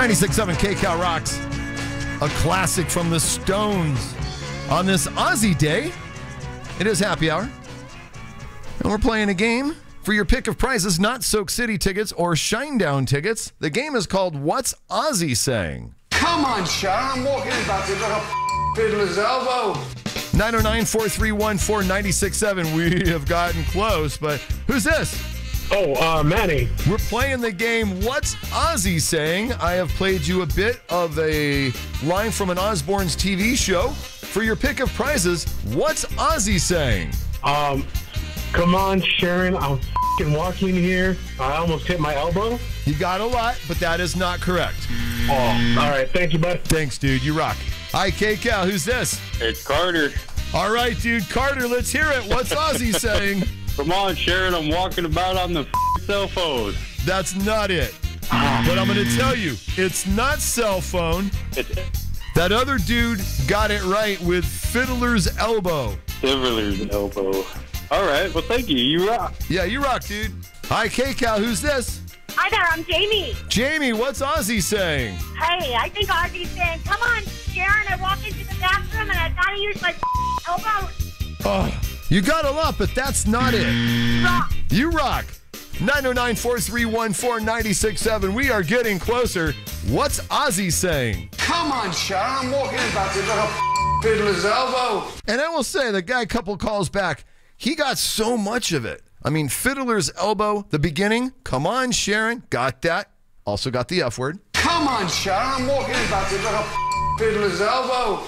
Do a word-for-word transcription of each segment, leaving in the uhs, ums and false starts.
ninety-six point seven K C A L rocks. A classic from the Stones. On this Aussie day, it is happy hour. And we're playing a game for your pick of prizes, not Soak City tickets or Shinedown tickets. The game is called What's Ozzy Saying? Come on, Sharon. I'm walking in back to like a fiddler's elbow. nine oh nine, four three one, four nine six seven. We have gotten close, but who's this? Oh, uh, Manny. We're playing the game What's Ozzy Saying? I have played you a bit of a line from an Osbourne's T V show. For your pick of prizes, What's Ozzy Saying? Um, come on, Sharon. I'm f***ing walking here. I almost hit my elbow. You got a lot, but that is not correct. Oh, all right. Thank you, bud. Thanks, dude. You rock. Hi, K C A L. Who's this? It's Carter. All right, dude. Carter, let's hear it. What's Ozzy saying? Come on, Sharon. I'm walking about on the f- cell phone. That's not it. But I'm going to tell you, it's not cell phone. It's That other dude got it right with Fiddler's Elbow. Fiddler's elbow. All right. Well, thank you. You rock. Yeah, you rock, dude. Hi, K C A L. Who's this? Hi there, I'm Jamie. Jamie, what's Ozzy saying? Hey, I think Ozzy's saying, come on, Sharon, I walk into the bathroom and I gotta use my elbow. Oh, you got a lot, but that's not it. Rock. You rock. nine oh nine, four three one, four nine six seven. We are getting closer. What's Ozzy saying? Come on, Sharon. I'm walking in back to like a fiddler's elbow. And I will say, the guy a couple calls back, he got so much of it. I mean, Fiddler's Elbow, the beginning. Come on, Sharon. Got that. Also got the F word. Come on, Sharon. I'm walking in back to like a fiddler's elbow.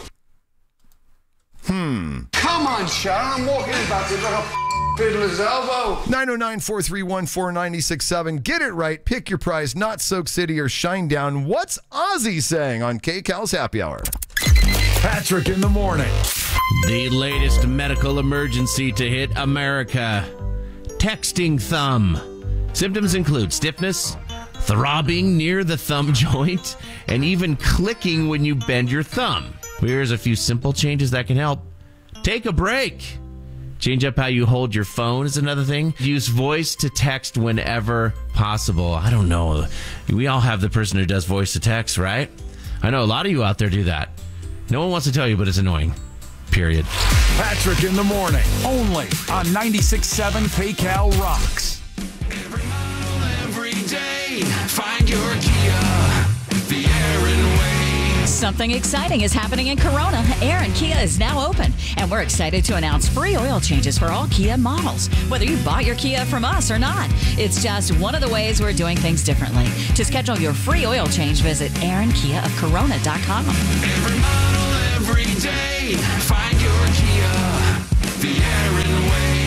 Hmm. Come on, Sharon. I'm walking in back to like a fiddler's elbow. nine oh nine, four three one, four nine six seven. Get it right. Pick your prize, not Soak City or Shinedown. What's Ozzy saying on K C A L's Happy Hour? Patrick in the morning. The latest medical emergency to hit America. Texting thumb. Symptoms include stiffness, throbbing near the thumb joint, and even clicking when you bend your thumb. Here's a few simple changes that can help. Take a break. Change up how you hold your phone is another thing. Use voice to text whenever possible. I don't know. We all have the person who does voice to text, right? I know a lot of you out there do that. No one wants to tell you, but it's annoying. Period. Patrick in the morning, only on ninety-six point seven K C A L rocks. Every mile, every day, find your Kia, the Aaron way. Something exciting is happening in Corona. Aaron Kia is now open, and we're excited to announce free oil changes for all Kia models, whether you bought your Kia from us or not. It's just one of the ways we're doing things differently. To schedule your free oil change, visit aaron kia of corona dot com. Every mile, every day, find your Kia, the Aaron way.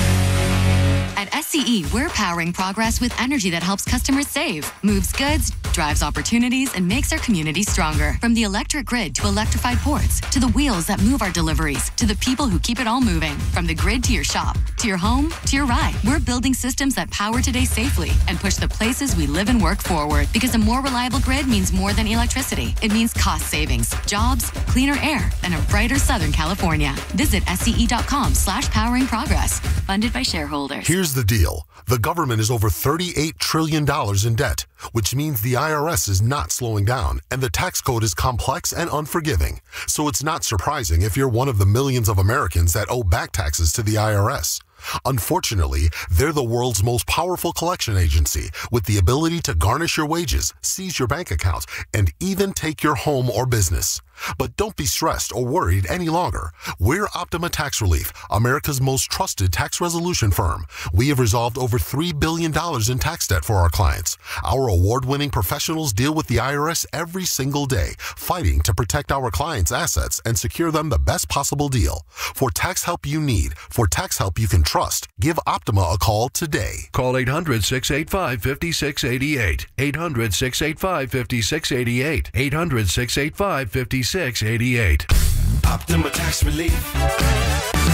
At S C E, we're powering progress with energy that helps customers save, moves goods, drives opportunities, and makes our community stronger. From the electric grid to electrified ports, to the wheels that move our deliveries, to the people who keep it all moving. From the grid to your shop, to your home, to your ride. We're building systems that power today safely and push the places we live and work forward. Because a more reliable grid means more than electricity. It means cost savings, jobs, cleaner air, and a brighter Southern California. Visit sce.com slash powering progress. Funded by shareholders. Here's the deal. The government is over thirty-eight trillion dollars in debt, which means the I R S is not slowing down, and the tax code is complex and unforgiving. So it's not surprising if you're one of the millions of Americans that owe back taxes to the I R S. Unfortunately, they're the world's most powerful collection agency with the ability to garnish your wages, seize your bank account, and even take your home or business. But don't be stressed or worried any longer. We're Optima Tax Relief, America's most trusted tax resolution firm. We have resolved over three billion dollars in tax debt for our clients. Our award-winning professionals deal with the I R S every single day, fighting to protect our clients' assets and secure them the best possible deal. For tax help you need, for tax help you can trust, give Optima a call today. Call eight hundred, six eight five, five six eight eight. eight hundred, six eight five, five six eight eight. eight hundred, six eight five, five six eight eight. Optima Tax Relief.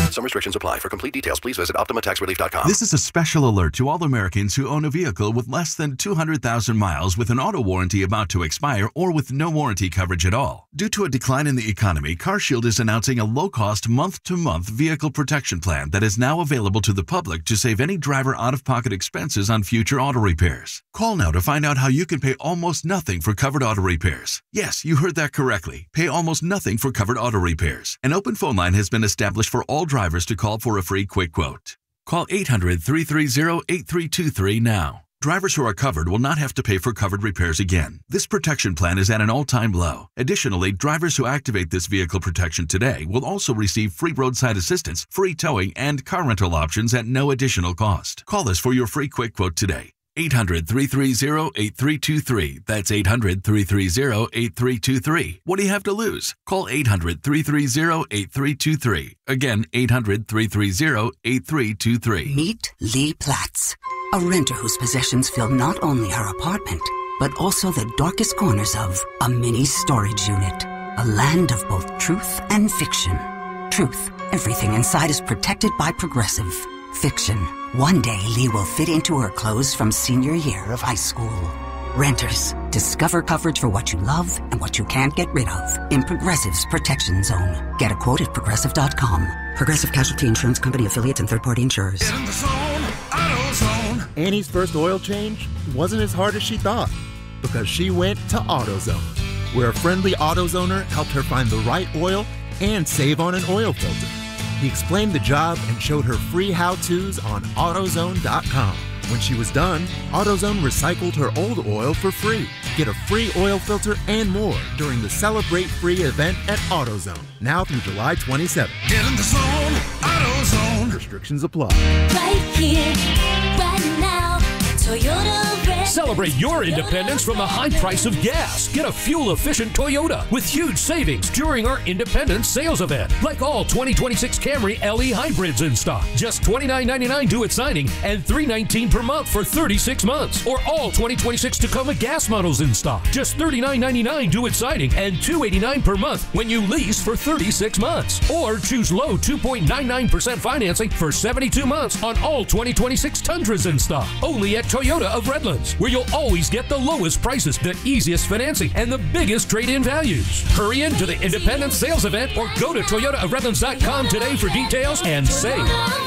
Some restrictions apply. For complete details, please visit Optima Tax Relief dot com. This is a special alert to all Americans who own a vehicle with less than two hundred thousand miles with an auto warranty about to expire or with no warranty coverage at all. Due to a decline in the economy, CarShield is announcing a low-cost month-to-month vehicle protection plan that is now available to the public to save any driver out-of-pocket expenses on future auto repairs. Call now to find out how you can pay almost nothing for covered auto repairs. Yes, you heard that correctly. Pay almost nothing for covered auto repairs. An open phone line has been established for all drivers to call for a free quick quote. Call eight hundred, three three zero, eight three two three now. Drivers who are covered will not have to pay for covered repairs again. This protection plan is at an all-time low. Additionally, drivers who activate this vehicle protection today will also receive free roadside assistance, free towing, and car rental options at no additional cost. Call us for your free quick quote today. eight hundred, three three zero, eight three two three. That's eight hundred, three three zero, eight three two three. What do you have to lose? Call eight hundred, three three zero, eight three two three. Again, eight hundred, three three zero, eight three two three. Meet Lee Platts, a renter whose possessions fill not only her apartment, but also the darkest corners of a mini storage unit. A land of both truth and fiction. Truth, everything inside is protected by Progressive. Fiction, one day Lee will fit into her clothes from senior year of high school. Renters, discover coverage for what you love and what you can't get rid of in Progressive's Protection Zone. Get a quote at Progressive dot com. Progressive Casualty Insurance Company affiliates and third-party insurers. Get in the zone, AutoZone. Annie's first oil change wasn't as hard as she thought because she went to AutoZone, where a friendly AutoZoner helped her find the right oil and save on an oil filter. He explained the job and showed her free how-tos on AutoZone dot com. When she was done, AutoZone recycled her old oil for free. Get a free oil filter and more during the Celebrate Free event at AutoZone, now through July twenty-seventh. Get in the zone, AutoZone. Restrictions apply. Right here, right now, Toyota. Celebrate your independence from the high price of gas. Get a fuel-efficient Toyota with huge savings during our Independence Sales Event. Like all twenty twenty-six Camry L E hybrids in stock. Just twenty-nine ninety-nine due at signing and three nineteen per month for thirty-six months. Or all twenty twenty-six Tacoma gas models in stock. Just thirty-nine ninety-nine due at signing and two eighty-nine per month when you lease for thirty-six months. Or choose low two point nine nine percent financing for seventy-two months on all twenty twenty-six Tundras in stock. Only at Toyota of Redlands, where you'll always get the lowest prices, the easiest financing, and the biggest trade-in values. Hurry into the Independence Sales Event or go to Toyota of Redlands dot com today for details and save.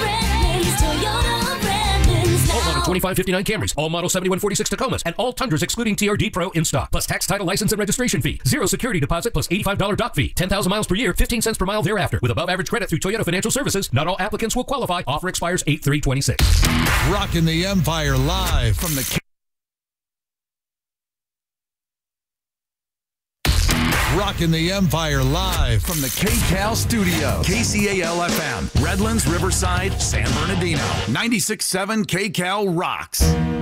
All model twenty-five fifty-nine Camrys, all model seventy-one forty-six Tacomas, and all Tundras excluding T R D Pro in stock. Plus tax, title, license, and registration fee. Zero security deposit plus eighty-five dollars dock fee. ten thousand miles per year, fifteen cents per mile thereafter. With above average credit through Toyota Financial Services, not all applicants will qualify. Offer expires eight three twenty-six. Rocking the Empire live from the Rocking the Empire live from the K-Cal studio. K C A L F M, Redlands, Riverside, San Bernardino. ninety-six point seven K-Cal rocks.